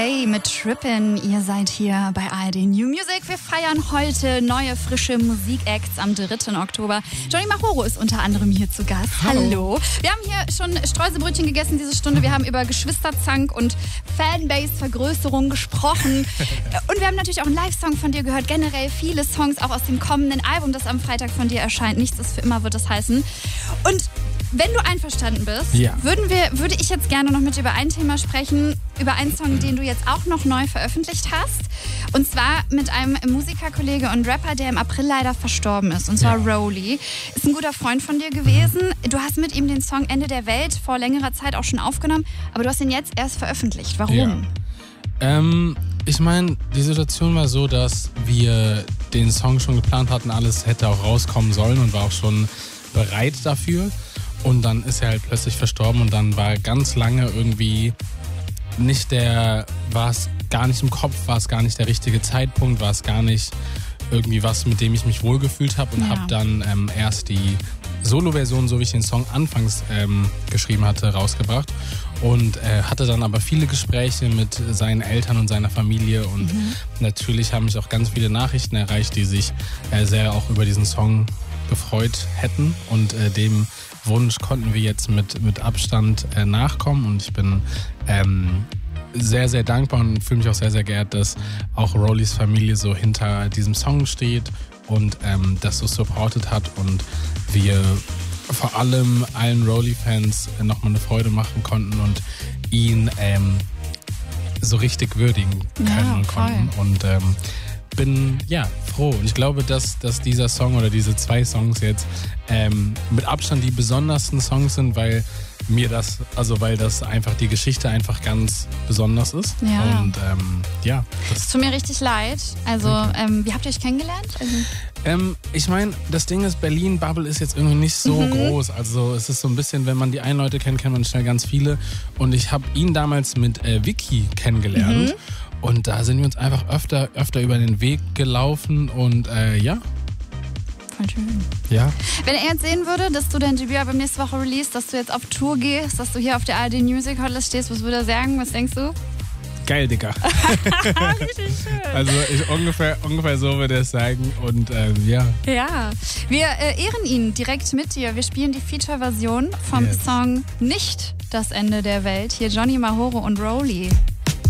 Hey, mit Trippin', ihr seid hier bei ARD New Music. Wir feiern heute neue, frische Musikacts am 3. Oktober. Johnny Marrero ist unter anderem hier zu Gast. Hallo. Wir haben hier schon Streuselbrötchen gegessen diese Stunde. Wir haben über Geschwisterzank und Fanbase-Vergrößerung gesprochen. Und wir haben natürlich auch einen Live-Song von dir gehört. Generell viele Songs auch aus dem kommenden Album, das am Freitag von dir erscheint. Nichts ist für immer, wird es heißen. Und wenn du einverstanden bist, würde ich jetzt gerne noch mit dir über ein Thema sprechen, über einen Song, den du jetzt auch noch neu veröffentlicht hast. Und zwar mit einem Musikerkollege und Rapper, der im April leider verstorben ist. Und zwar Rowley. Ist ein guter Freund von dir gewesen. Du hast mit ihm den Song Ende der Welt vor längerer Zeit auch schon aufgenommen. Aber du hast ihn jetzt erst veröffentlicht. Warum? Ja. Ich meine, die Situation war so, dass wir den Song schon geplant hatten. Alles hätte auch rauskommen sollen und war auch schon bereit dafür. Und dann ist er halt plötzlich verstorben und dann war ganz lange irgendwie war es gar nicht im Kopf, war es gar nicht der richtige Zeitpunkt, war es gar nicht irgendwie was, mit dem ich mich wohlgefühlt habe und habe dann erst die Solo-Version, so wie ich den Song anfangs geschrieben hatte, rausgebracht und hatte dann aber viele Gespräche mit seinen Eltern und seiner Familie und natürlich haben mich auch ganz viele Nachrichten erreicht, die sich sehr auch über diesen Song gefreut hätten und dem Wunsch konnten wir jetzt mit Abstand nachkommen und ich bin sehr, sehr dankbar und fühle mich auch sehr, sehr geehrt, dass auch Rowleys Familie so hinter diesem Song steht und das so supportet hat und wir vor allem allen Rowley-Fans nochmal eine Freude machen konnten und ihn so richtig würdigen können und konnten und bin froh und ich glaube, dass dieser Song oder diese zwei Songs jetzt mit Abstand die besondersten Songs sind, weil das einfach die Geschichte einfach ganz besonders ist. Ja. Und es tut mir richtig leid. Also, wie habt ihr euch kennengelernt? Ich meine, das Ding ist, Berlin-Bubble ist jetzt irgendwie nicht so groß. Also es ist so ein bisschen, wenn man die einen Leute kennt man schnell ganz viele. Und ich habe ihn damals mit Vicky kennengelernt. Und da sind wir uns einfach öfter über den Weg gelaufen und Voll schön. Ja. Wenn er jetzt sehen würde, dass du dein Debütalbum nächste Woche release, dass du jetzt auf Tour gehst, dass du hier auf der ARD Music Hotlist stehst, was würde er sagen? Was denkst du? Geil, Digga. Richtig schön. Also ungefähr so würde er es sagen und Ja, wir ehren ihn direkt mit dir. Wir spielen die Feature-Version vom Song Nicht das Ende der Welt. Hier Johnny Marrero und Rowley.